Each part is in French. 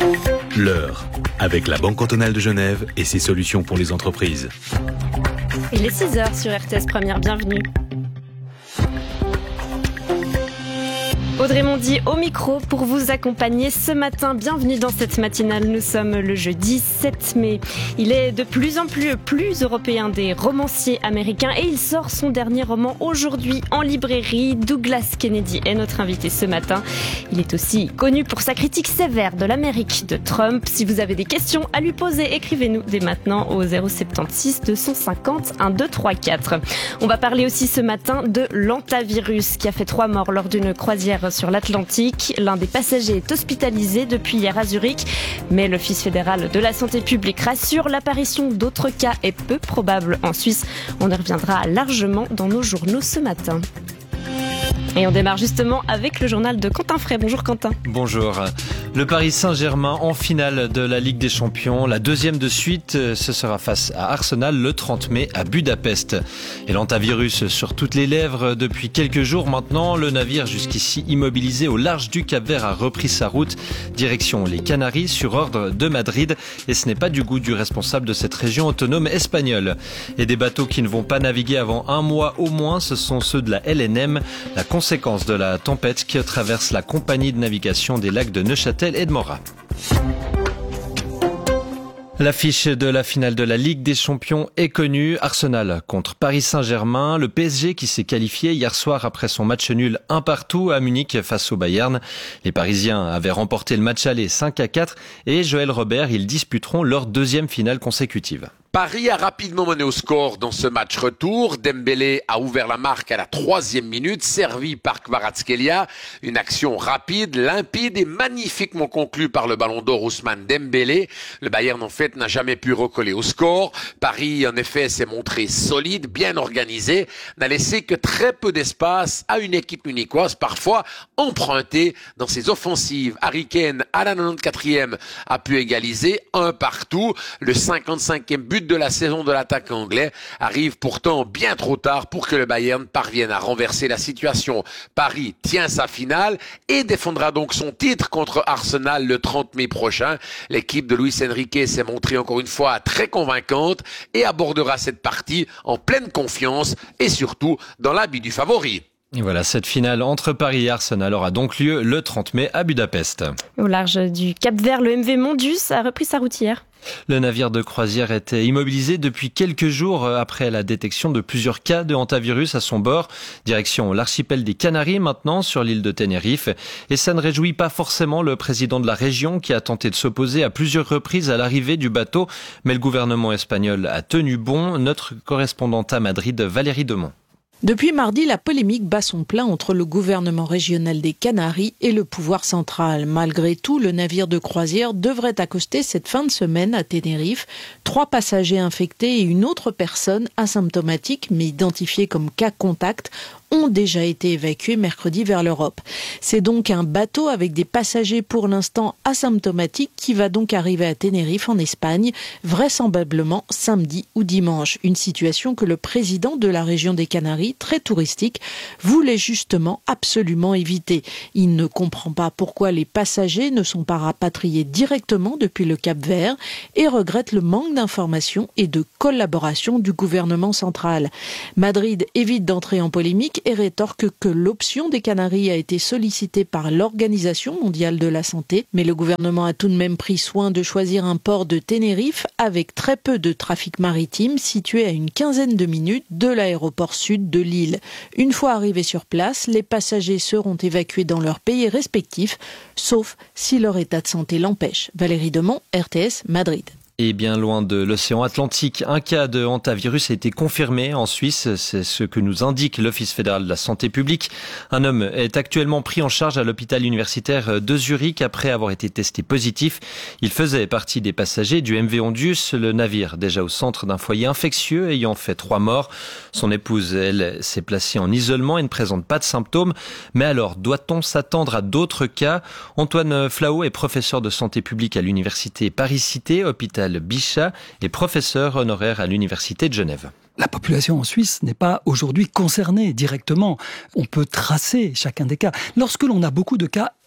L'heure, avec la Banque cantonale de Genève et ses solutions pour les entreprises. Il est 6h sur RTS Première, bienvenue. Audrey Mondy au micro pour vous accompagner ce matin. Bienvenue dans cette matinale. Nous sommes le jeudi 7 mai. Il est de plus en plus européen des romanciers américains et il sort son dernier roman aujourd'hui en librairie. Douglas Kennedy est notre invité ce matin. Il est aussi connu pour sa critique sévère de l'Amérique de Trump. Si vous avez des questions à lui poser, écrivez-nous dès maintenant au 076 250 1234. On va parler aussi ce matin de l'hantavirus qui a fait 3 morts lors d'une croisière sur l'Atlantique. L'un des passagers est hospitalisé depuis hier à Zurich, mais l'Office fédéral de la santé publique rassure, l'apparition d'autres cas est peu probable en Suisse. On y reviendra largement dans nos journaux ce matin. Et on démarre justement avec le journal de Quentin Frey. Bonjour Quentin. Bonjour. Le Paris Saint-Germain en finale de la Ligue des Champions. La deuxième de suite, ce sera face à Arsenal le 30 mai à Budapest. Et l'hantavirus sur toutes les lèvres depuis quelques jours maintenant. Le navire jusqu'ici immobilisé au large du Cap-Vert a repris sa route. Direction les Canaries sur ordre de Madrid. Et ce n'est pas du goût du responsable de cette région autonome espagnole. Et des bateaux qui ne vont pas naviguer avant 1 mois au moins, ce sont ceux de la LNM. La conséquence de la tempête qui traverse la compagnie de navigation des lacs de Neuchâtel et de Morat. L'affiche de la finale de la Ligue des Champions est connue. Arsenal contre Paris Saint-Germain. Le PSG qui s'est qualifié hier soir après son match nul 1-1 à Munich face au Bayern. Les Parisiens avaient remporté le match aller 5-4 et Joël Robert, ils disputeront leur deuxième finale consécutive. Paris a rapidement mené au score dans ce match retour. Dembélé a ouvert la marque à la 3e minute, servi par Kvaratskhelia. Une action rapide, limpide et magnifiquement conclue par le ballon d'or Ousmane Dembélé. Le Bayern, en fait, n'a jamais pu recoller au score. Paris, en effet, s'est montré solide, bien organisé, n'a laissé que très peu d'espace à une équipe munichoise, parfois empruntée dans ses offensives. Harry Kane, à la 94e, a pu égaliser 1-1. Le 55e but de la saison de l'attaque anglais arrive pourtant bien trop tard pour que le Bayern parvienne à renverser la situation. Paris tient sa finale et défendra donc son titre contre Arsenal le 30 mai prochain. L'équipe de Luis Enrique s'est montrée encore une fois très convaincante et abordera cette partie en pleine confiance et surtout dans l'habit du favori. Et voilà, cette finale entre Paris et Arsenal aura donc lieu le 30 mai à Budapest. Au large du Cap-Vert, le MV Mondus a repris sa route hier. Le navire de croisière était immobilisé depuis quelques jours après la détection de plusieurs cas de hantavirus à son bord. Direction l'archipel des Canaries maintenant sur l'île de Tenerife. Et ça ne réjouit pas forcément le président de la région qui a tenté de s'opposer à plusieurs reprises à l'arrivée du bateau. Mais le gouvernement espagnol a tenu bon. Notre correspondante à Madrid, Valérie Demont. Depuis mardi, la polémique bat son plein entre le gouvernement régional des Canaries et le pouvoir central. Malgré tout, le navire de croisière devrait accoster cette fin de semaine à Tenerife. 3 passagers infectés et une autre personne asymptomatique mais identifiée comme cas contact ont déjà été évacués mercredi vers l'Europe. C'est donc un bateau avec des passagers pour l'instant asymptomatiques qui va donc arriver à Tenerife en Espagne, vraisemblablement samedi ou dimanche. Une situation que le président de la région des Canaries, très touristique, voulait justement absolument éviter. Il ne comprend pas pourquoi les passagers ne sont pas rapatriés directement depuis le Cap-Vert et regrette le manque d'informations et de collaboration du gouvernement central. Madrid évite d'entrer en polémique et rétorque que l'option des Canaries a été sollicitée par l'Organisation mondiale de la santé, mais le gouvernement a tout de même pris soin de choisir un port de Tenerife avec très peu de trafic maritime situé à une 15aine de minutes de l'aéroport sud de l'île. Une fois arrivés sur place, les passagers seront évacués dans leurs pays respectifs, sauf si leur état de santé l'empêche. Valérie Demont, RTS, Madrid. Et bien loin de l'océan Atlantique, un cas de hantavirus a été confirmé en Suisse. C'est ce que nous indique l'Office fédéral de la santé publique. Un homme est actuellement pris en charge à l'hôpital universitaire de Zurich après avoir été testé positif. Il faisait partie des passagers du MV Ondius, le navire déjà au centre d'un foyer infectieux ayant fait 3 morts. Son épouse, elle, s'est placée en isolement et ne présente pas de symptômes. Mais alors, doit-on s'attendre à d'autres cas? Antoine Flao est professeur de santé publique à l'université Paris-Cité, hôpital Bichat, et professeur honoraire à l'université de Genève. La population en Suisse n'est pas aujourd'hui concernée directement. On peut tracer chacun des cas. Lorsque l'on a beaucoup de cas,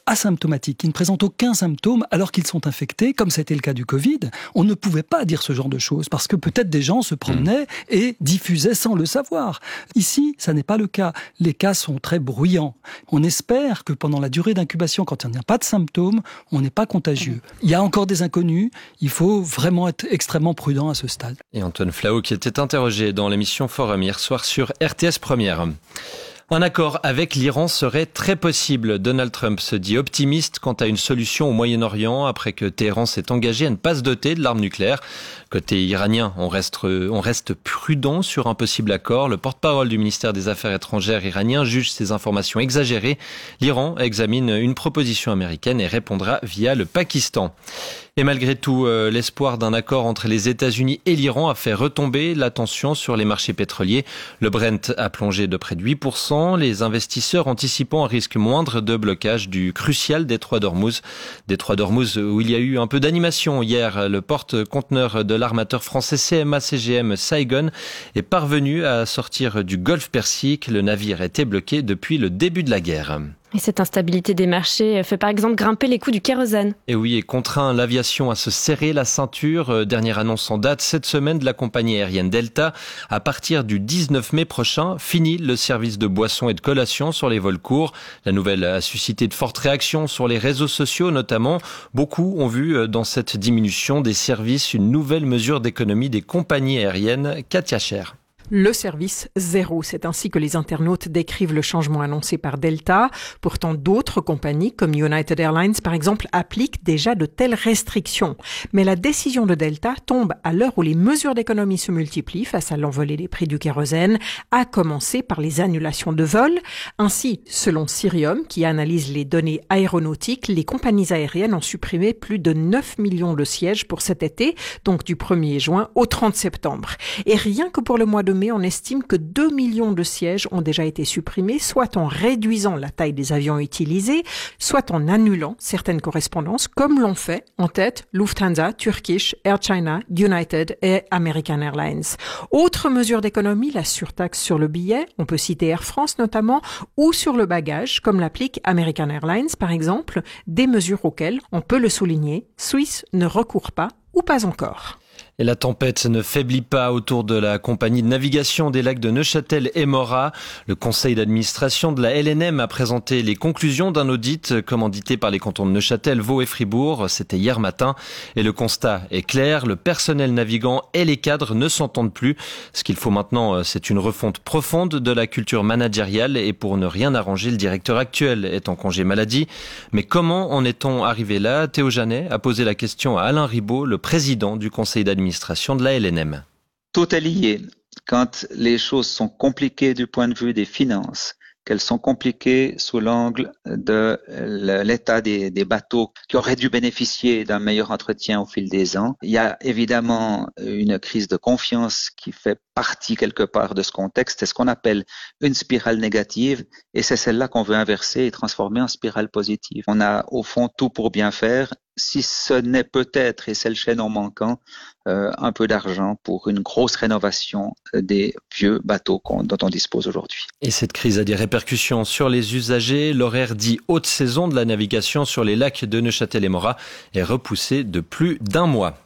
asymptomatiques, qui ne présentent aucun symptôme alors qu'ils sont infectés, comme c'était le cas du Covid, on ne pouvait pas dire ce genre de choses parce que peut-être des gens se promenaient et diffusaient sans le savoir. Ici, ça n'est pas le cas. Les cas sont très bruyants. On espère que pendant la durée d'incubation, quand il n'y a pas de symptômes, on n'est pas contagieux. Il y a encore des inconnus. Il faut vraiment être extrêmement prudent à ce stade. Et Antoine Flau qui était interrogé dans l'émission Forum hier soir sur RTS Première. Un accord avec l'Iran serait très possible. Donald Trump se dit optimiste quant à une solution au Moyen-Orient après que Téhéran s'est engagé à ne pas se doter de l'arme nucléaire. Côté iranien, on reste prudent sur un possible accord. Le porte-parole du ministère des Affaires étrangères iranien juge ces informations exagérées. L'Iran examine une proposition américaine et répondra via le Pakistan. Et malgré tout, l'espoir d'un accord entre les États-Unis et l'Iran a fait retomber la tension sur les marchés pétroliers. Le Brent a plongé de près de 8%, les investisseurs anticipant un risque moindre de blocage du crucial détroit d'Ormuz. Détroit d'Ormuz où il y a eu un peu d'animation hier. Le porte-conteneur de l'armateur français CMA-CGM Saigon est parvenu à sortir du golfe Persique. Le navire était bloqué depuis le début de la guerre. Et cette instabilité des marchés fait par exemple grimper les coûts du kérosène. Et oui, et contraint l'aviation à se serrer la ceinture. Dernière annonce en date cette semaine de la compagnie aérienne Delta. À partir du 19 mai prochain, fini le service de boissons et de collations sur les vols courts. La nouvelle a suscité de fortes réactions sur les réseaux sociaux notamment. Beaucoup ont vu dans cette diminution des services une nouvelle mesure d'économie des compagnies aériennes. Katia Cher. Le service zéro, c'est ainsi que les internautes décrivent le changement annoncé par Delta. Pourtant, d'autres compagnies, comme United Airlines par exemple, appliquent déjà de telles restrictions. Mais la décision de Delta tombe à l'heure où les mesures d'économie se multiplient face à l'envolée des prix du kérosène, à commencer par les annulations de vols. Ainsi, selon Cirium, qui analyse les données aéronautiques, les compagnies aériennes ont supprimé plus de 9 millions de sièges pour cet été, donc du 1er juin au 30 septembre. Et rien que pour le mois de mai, on estime que 2 millions de sièges ont déjà été supprimés, soit en réduisant la taille des avions utilisés, soit en annulant certaines correspondances, comme l'ont fait en tête Lufthansa, Turkish, Air China, United et American Airlines. Autre mesure d'économie, la surtaxe sur le billet, on peut citer Air France notamment, ou sur le bagage, comme l'applique American Airlines par exemple, des mesures auxquelles, on peut le souligner, Swiss ne recourt pas ou pas encore. Et la tempête ne faiblit pas autour de la compagnie de navigation des lacs de Neuchâtel et Mora. Le conseil d'administration de la LNM a présenté les conclusions d'un audit commandité par les cantons de Neuchâtel, Vaud et Fribourg. C'était hier matin. Et le constat est clair. Le personnel navigant et les cadres ne s'entendent plus. Ce qu'il faut maintenant, c'est une refonte profonde de la culture managériale. Et pour ne rien arranger, le directeur actuel est en congé maladie. Mais comment en est-on arrivé là? Théo Janet a posé la question à Alain Ribaud, le président du conseil d'administration de la LNM. Tout est lié. Quand les choses sont compliquées du point de vue des finances, qu'elles sont compliquées sous l'angle de l'état des bateaux qui auraient dû bénéficier d'un meilleur entretien au fil des ans. Il y a évidemment une crise de confiance qui fait partie quelque part de ce contexte. C'est ce qu'on appelle une spirale négative et c'est celle-là qu'on veut inverser et transformer en spirale positive. On a au fond tout pour bien faire. Si ce n'est peut-être, et c'est le chaînon manquant, un peu d'argent pour une grosse rénovation des vieux bateaux dont on dispose aujourd'hui. Et cette crise a des répercussions sur les usagers. L'horaire dit haute saison de la navigation sur les lacs de Neuchâtel et Mora est repoussé de plus d'un mois.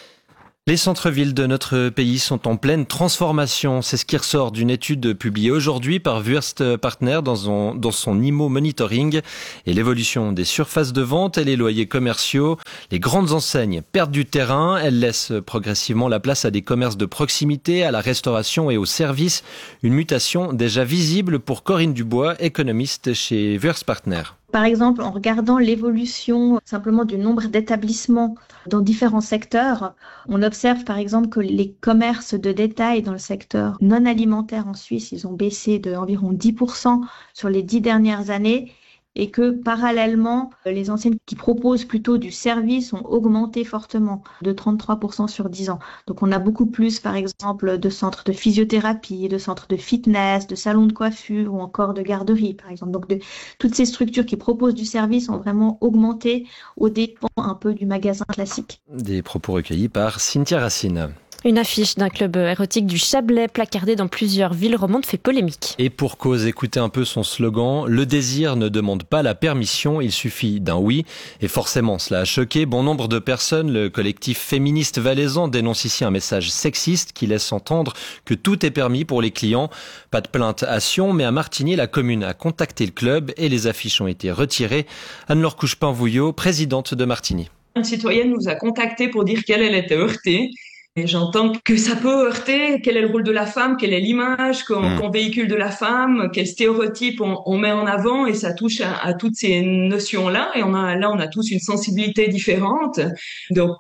Les centres-villes de notre pays sont en pleine transformation. C'est ce qui ressort d'une étude publiée aujourd'hui par Wurst Partner dans son IMO Monitoring. Et l'évolution des surfaces de vente et les loyers commerciaux. Les grandes enseignes perdent du terrain. Elles laissent progressivement la place à des commerces de proximité, à la restauration et aux services. Une mutation déjà visible pour Corinne Dubois, économiste chez Wurst Partner. Par exemple, en regardant l'évolution simplement du nombre d'établissements dans différents secteurs, on observe par exemple que les commerces de détail dans le secteur non alimentaire en Suisse, ils ont baissé d'environ 10% sur les 10 dernières années et que parallèlement, les enseignes qui proposent plutôt du service ont augmenté fortement de 33% sur 10 ans. Donc on a beaucoup plus par exemple de centres de physiothérapie, de centres de fitness, de salons de coiffure ou encore de garderie par exemple. Donc toutes ces structures qui proposent du service ont vraiment augmenté aux dépens un peu du magasin classique. Des propos recueillis par Cynthia Racine. Une affiche d'un club érotique du Chablais placardée dans plusieurs villes romandes fait polémique. Et pour cause, écoutez un peu son slogan, le désir ne demande pas la permission, il suffit d'un oui. Et forcément, cela a choqué bon nombre de personnes. Le collectif féministe valaisan dénonce ici un message sexiste qui laisse entendre que tout est permis pour les clients. Pas de plainte à Sion, mais à Martigny, la commune a contacté le club et les affiches ont été retirées. Anne-Laure Couchepin-Vouillot, présidente de Martigny. Une citoyenne nous a contacté pour dire qu'elle était heurtée. Et j'entends que ça peut heurter, quel est le rôle de la femme, quelle est l'image qu'on véhicule de la femme, quel stéréotype on met en avant, et ça touche à toutes ces notions-là. Et on a tous une sensibilité différente. Donc,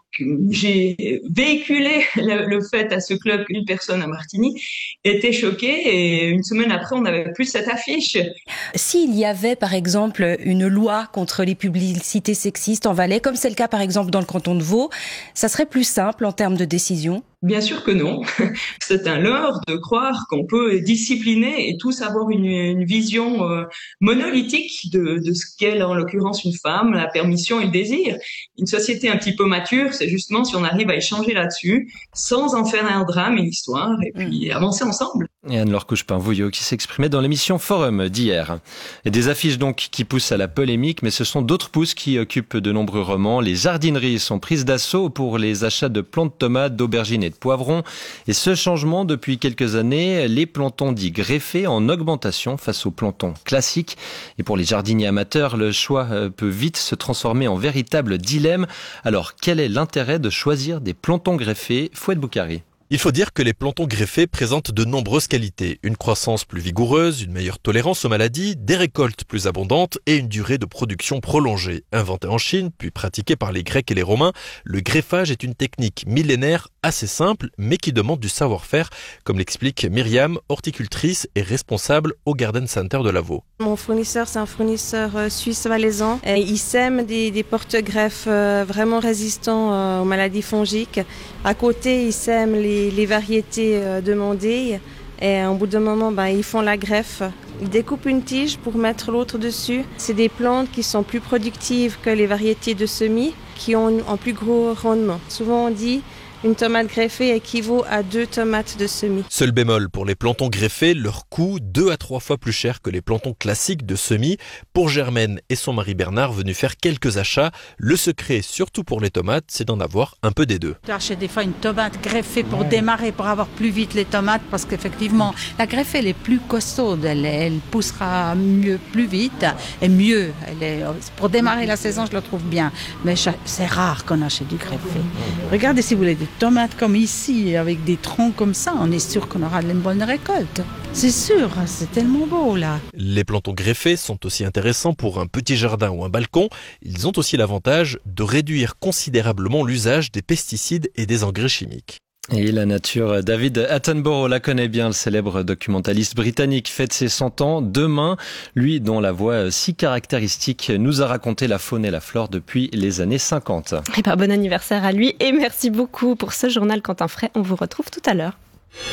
j'ai véhiculé le fait à ce club qu'une personne à Martigny était choquée, et une semaine après, on n'avait plus cette affiche. S'il y avait, par exemple, une loi contre les publicités sexistes en Valais, comme c'est le cas, par exemple, dans le canton de Vaud, ça serait plus simple en termes de décision? Bien sûr que non. C'est un leurre de croire qu'on peut discipliner et tous avoir une vision monolithique de ce qu'est en l'occurrence une femme, la permission et le désir. Une société un petit peu mature, c'est justement si on arrive à échanger là-dessus, sans en faire un drame, une histoire, et puis avancer ensemble. Et Anne-Laure Couchepin-Vouillot qui s'exprimait dans l'émission Forum d'hier. Et des affiches donc qui poussent à la polémique, mais ce sont d'autres pousses qui occupent de nombreux romans. Les jardineries sont prises d'assaut pour les achats de plants de tomates, d'aubergines et de poivrons. Et ce changement, depuis quelques années, les plantons dits greffés en augmentation face aux plantons classiques. Et pour les jardiniers amateurs, le choix peut vite se transformer en véritable dilemme. Alors, quel est l'intérêt de choisir des plantons greffés? Fouad Boukari. Il faut dire que les plantons greffés présentent de nombreuses qualités. Une croissance plus vigoureuse, une meilleure tolérance aux maladies, des récoltes plus abondantes et une durée de production prolongée. Inventé en Chine, puis pratiqué par les Grecs et les Romains, le greffage est une technique millénaire assez simple, mais qui demande du savoir-faire, comme l'explique Myriam, horticultrice et responsable au Garden Center de Lavaux. Mon fournisseur, c'est un fournisseur suisse valaisan. Il sème des porte-greffes vraiment résistants aux maladies fongiques. À côté, il sème les variétés demandées. Et au bout d'un moment, ils font la greffe. Ils découpent une tige pour mettre l'autre dessus. C'est des plantes qui sont plus productives que les variétés de semis, qui ont un plus gros rendement. Souvent, on dit une tomate greffée équivaut à 2 tomates de semis. Seul bémol pour les plantons greffés, leur coût 2 à 3 fois plus cher que les plantons classiques de semis. Pour Germaine et son mari Bernard venus faire quelques achats, le secret, surtout pour les tomates, c'est d'en avoir un peu des deux. Tu achètes des fois une tomate greffée pour démarrer, pour avoir plus vite les tomates, parce qu'effectivement, la greffée, elle est plus costaude, elle poussera mieux, plus vite et mieux. Pour démarrer la saison, je la trouve bien. Mais c'est rare qu'on achète du greffé. Regardez si vous voulez des tomates comme ici, avec des troncs comme ça, on est sûr qu'on aura une bonne récolte. C'est sûr, c'est tellement beau là. Les plantons greffés sont aussi intéressants pour un petit jardin ou un balcon. Ils ont aussi l'avantage de réduire considérablement l'usage des pesticides et des engrais chimiques. Et la nature, David Attenborough la connaît bien, le célèbre documentaliste britannique, fête ses 100 ans demain. Lui, dont la voix si caractéristique, nous a raconté la faune et la flore depuis les années 50. Et bon anniversaire à lui et merci beaucoup pour ce journal Quentin Fray. On vous retrouve tout à l'heure.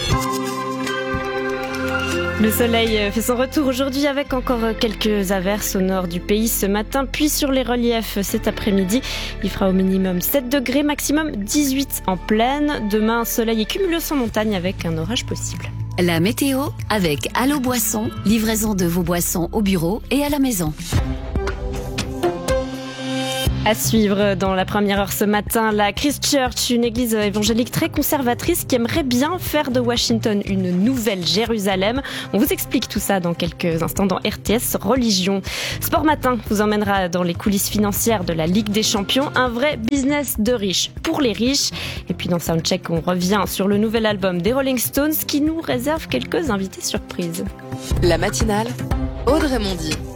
Le soleil fait son retour aujourd'hui avec encore quelques averses au nord du pays ce matin, puis sur les reliefs cet après-midi. Il fera au minimum 7 degrés, maximum 18 en plaine. Demain, soleil et cumulus en montagne avec un orage possible. La météo avec Allo Boisson, livraison de vos boissons au bureau et à la maison. À suivre dans la première heure ce matin, la Christchurch, une église évangélique très conservatrice qui aimerait bien faire de Washington une nouvelle Jérusalem. On vous explique tout ça dans quelques instants dans RTS Religion. Sport Matin vous emmènera dans les coulisses financières de la Ligue des Champions, un vrai business de riches pour les riches. Et puis dans Soundcheck, on revient sur le nouvel album des Rolling Stones qui nous réserve quelques invités surprises. La matinale, Audrey Mondy.